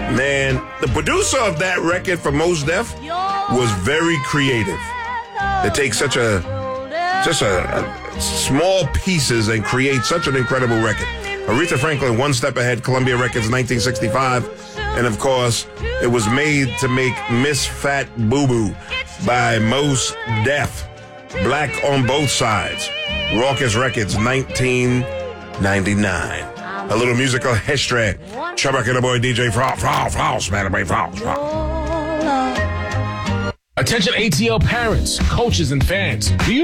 Man, the producer of that record for Mos Def was very creative. They take such a small pieces and create such an incredible record. Aretha Franklin, One Step Ahead, Columbia Records, 1965. And of course, it was made to make Miss Fat Boo Boo by Mos Def. Black on Both Sides. Raucous Records, 1999. A little musical history. Chubbuck and the boy DJ Frost, man, Frost. Attention ATL parents, coaches, and fans. Do you